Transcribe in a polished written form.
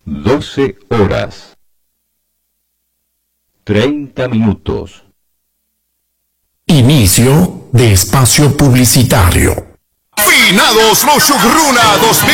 12 horas 30 minutos. Inicio de espacio publicitario. Finados los Shugruna 2000.